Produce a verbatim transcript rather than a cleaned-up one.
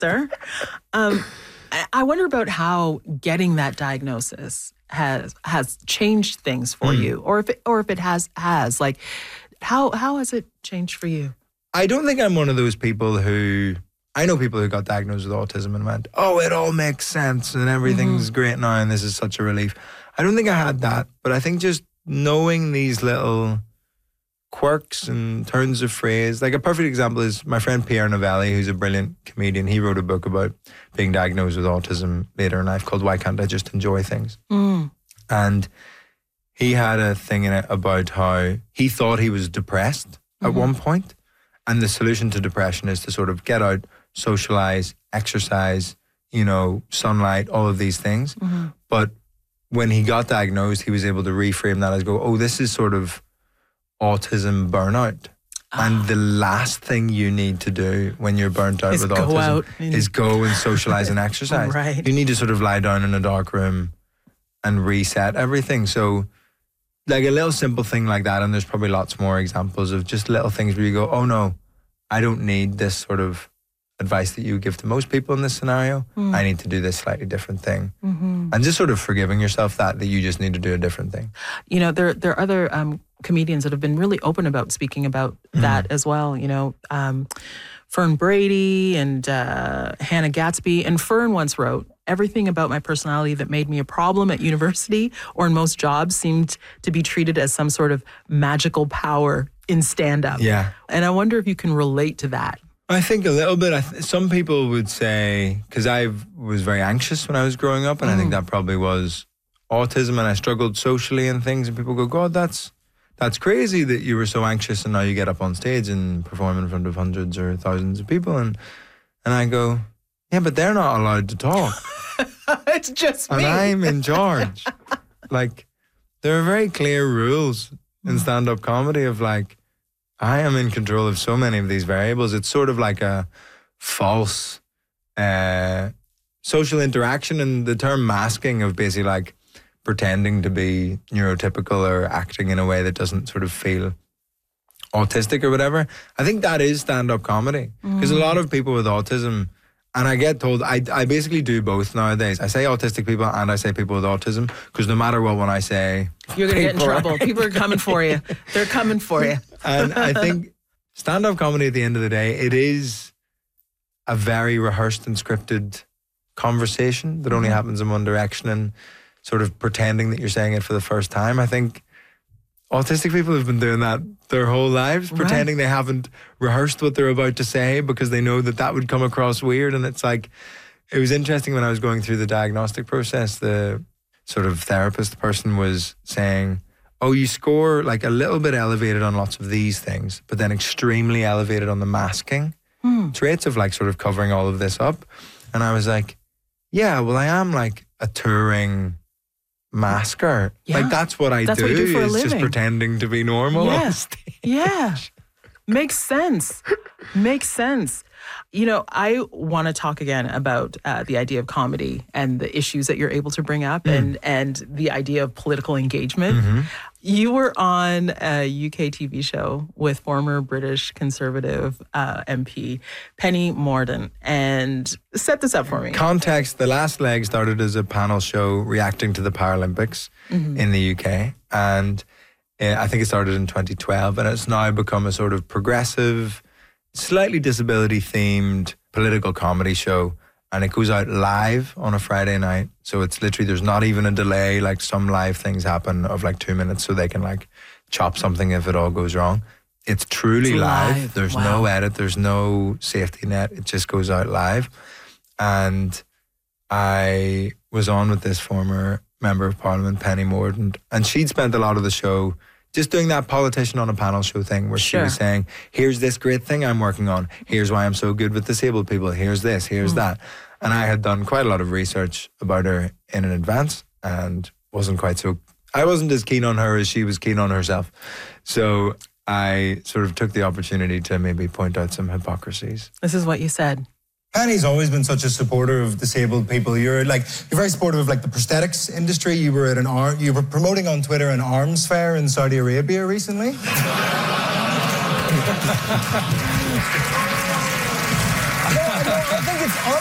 doctor. Um, I, I wonder about how getting that diagnosis has has changed things for mm. you, or if it, or if it has has like how how has it changed for you? I don't think I'm one of those people who I know people who got diagnosed with autism and went, oh, it all makes sense and everything's mm-hmm. great now and this is such a relief. I don't think I had that, but I think just knowing these little quirks and turns of phrase, like a perfect example is my friend Pierre Novelli, who's a brilliant comedian. He wrote a book about being diagnosed with autism later in life called Why Can't I Just Enjoy Things? Mm. And he had a thing in it about how he thought he was depressed mm-hmm. at one point, and the solution to depression is to sort of get out, socialize, exercise, you know, sunlight, all of these things. Mm-hmm. But when he got diagnosed, he was able to reframe that as go, oh, this is sort of autism burnout. Oh. And the last thing you need to do when you're burnt out is with go autism out is go and socialize and exercise. Right. You need to sort of lie down in a dark room and reset everything. So like a little simple thing like that, and there's probably lots more examples of just little things where you go, oh no, I don't need this sort of advice that you give to most people in this scenario. Mm. I need to do this slightly different thing. Mm-hmm. And just sort of forgiving yourself that, that you just need to do a different thing. You know, there, there are other um, comedians that have been really open about speaking about mm. that as well. You know, um, Fern Brady and uh, Hannah Gatsby. And Fern once wrote, everything about my personality that made me a problem at university or in most jobs seemed to be treated as some sort of magical power in stand-up. Yeah. And I wonder if you can relate to that. I think a little bit. I th- some people would say, because I was very anxious when I was growing up, and mm. I think that probably was autism, and I struggled socially and things, and people go, God, that's that's crazy that you were so anxious and now you get up on stage and perform in front of hundreds or thousands of people. And and I go, yeah, but they're not allowed to talk. It's just and me. And I'm in charge. Like, there are very clear rules in stand-up comedy of like, I am in control of so many of these variables. It's sort of like a false uh, social interaction, and the term masking of basically like pretending to be neurotypical or acting in a way that doesn't sort of feel autistic or whatever. I think that is stand-up comedy, because mm. a lot of people with autism, and I get told, I, I basically do both nowadays. I say autistic people and I say people with autism, because no matter what one I say, you're going to get in trouble. People are coming for you. They're coming for you. And I think stand-up comedy at the end of the day, it is a very rehearsed and scripted conversation that only mm-hmm. happens in one direction, and sort of pretending that you're saying it for the first time. I think autistic people have been doing that their whole lives, right. pretending they haven't rehearsed what they're about to say because they know that that would come across weird. And it's like, it was interesting when I was going through the diagnostic process, the sort of therapist person was saying, oh, you score like a little bit elevated on lots of these things, but then extremely elevated on the masking hmm. traits of like sort of covering all of this up. And I was like, yeah, well, I am like a touring masker. Yeah. Like that's what I that's do, what you do for a is living. Just pretending to be normal yeah. on stage. Yeah. Makes sense. Makes sense. You know, I want to talk again about uh, the idea of comedy and the issues that you're able to bring up mm. and, and the idea of political engagement. Mm-hmm. You were on a U K T V show with former British Conservative uh, M P Penny Mordaunt, and set this up for me. Context, the last leg started as a panel show reacting to the Paralympics mm-hmm. in the U K, and uh, I think it started in twenty twelve, and it's now become a sort of progressive, slightly disability-themed political comedy show, and it goes out live on a Friday night. So it's literally, there's not even a delay, like some live things happen of like two minutes so they can like chop something if it all goes wrong. It's truly it's live. live. There's Wow. no edit. There's no safety net. It just goes out live. And I was on with this former member of Parliament, Penny Mordaunt, and she'd spent a lot of the show just doing that politician on a panel show thing where sure. she was saying, here's this great thing I'm working on. Here's why I'm so good with disabled people. Here's this, here's mm. that. And I had done quite a lot of research about her in advance and wasn't quite so, I wasn't as keen on her as she was keen on herself. So I sort of took the opportunity to maybe point out some hypocrisies. This is what you said. Penny's always been such a supporter of disabled people. You're like you're very supportive of like the prosthetics industry. You were at an arm, you were promoting on Twitter an arms fair in Saudi Arabia recently. I think it's